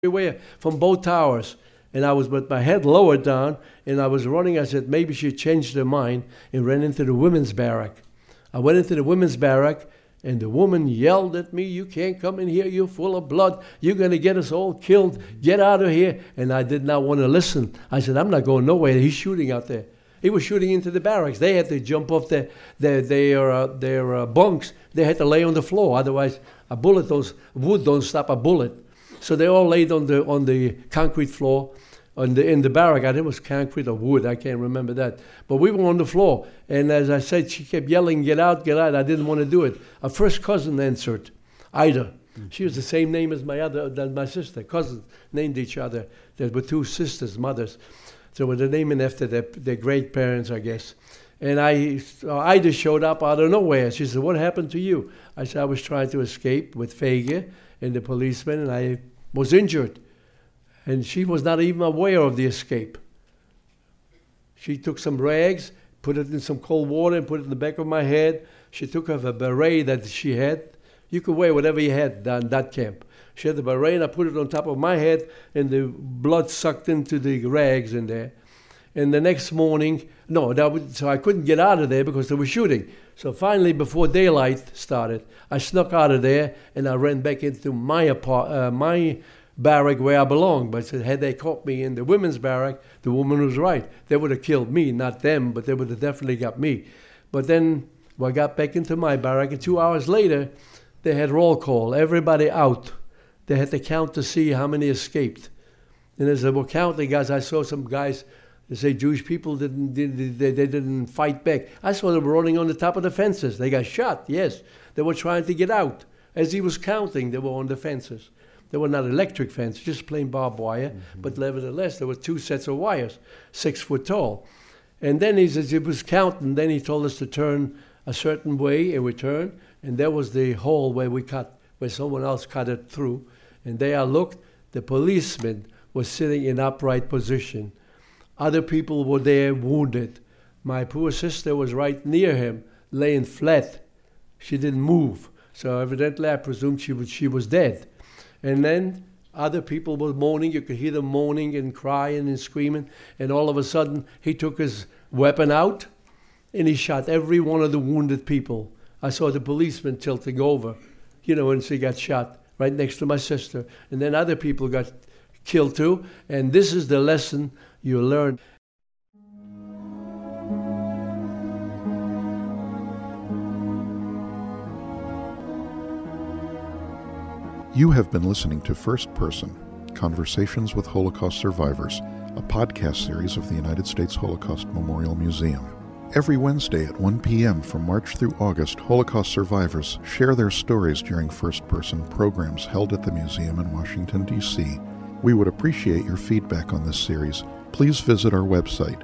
away from both towers. And I was with my head lowered down, and I was running. I said, maybe she changed her mind, and ran into the women's barrack. I went into the women's barrack, and the woman yelled at me, you can't come in here, you're full of blood, you're going to get us all killed, get out of here. And I did not want to listen. I said, I'm not going nowhere, he's shooting out there. He was shooting into the barracks. They had to jump off their bunks. They had to lay on the floor, otherwise wood don't stop a bullet. So they all laid on the concrete floor in the barrack. I think it was concrete or wood. I can't remember that. But we were on the floor. And as I said, she kept yelling, get out, get out. I didn't want to do it. Our first cousin answered, Ida. She was the same name as my sister. Cousins named each other. There were two sisters, mothers. So they were naming after their great parents, I guess. And Ida showed up out of nowhere. She said, what happened to you? I said, I was trying to escape with Fege and the policeman, and I was injured. And she was not even aware of the escape. She took some rags, put it in some cold water, and put it in the back of my head. She took off a beret that she had. You could wear whatever you had in that camp. She had the beret, and I put it on top of my head, and the blood sucked into the rags in there. And the next morning, so I couldn't get out of there because they were shooting. So finally, before daylight started, I snuck out of there, and I ran back into my barrack where I belonged. But had they caught me in the women's barrack, the woman was right. They would have killed me, not them, but they would have definitely got me. But then I got back into my barrack, and 2 hours later, they had roll call, everybody out. They had to count to see how many escaped. And as they were counting guys, I saw some guys. They say Jewish people didn't fight back. I saw them running on the top of the fences. They got shot, yes. They were trying to get out. As he was counting, they were on the fences. They were not electric fences, just plain barbed wire. Mm-hmm. But nevertheless, there were 2 sets of wires, 6 foot tall. And then he was counting. Then he told us to turn a certain way, and we turned. And there was the hole where someone else cut it through. And there I looked. The policeman was sitting in upright position. Other people were there wounded. My poor sister was right near him, laying flat. She didn't move. So evidently I presumed she was dead. And then other people were moaning. You could hear them moaning and crying and screaming. And all of a sudden he took his weapon out and he shot every one of the wounded people. I saw the policeman tilting over, and she got shot right next to my sister. And then other people got killed too. And this is the lesson you learn. You have been listening to First Person, Conversations with Holocaust Survivors, a podcast series of the United States Holocaust Memorial Museum. Every Wednesday at 1 p.m. from March through August, Holocaust survivors share their stories during first-person programs held at the museum in Washington, D.C. We would appreciate your feedback on this series. Please visit our website,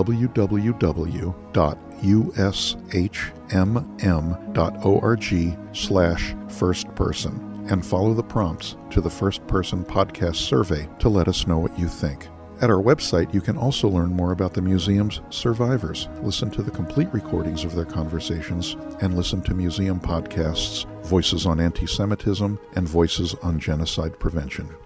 www.ushmm.org/firstperson, and follow the prompts to the First Person Podcast survey to let us know what you think. At our website, you can also learn more about the museum's survivors, listen to the complete recordings of their conversations, and listen to museum podcasts, Voices on Anti-Semitism and Voices on Genocide Prevention.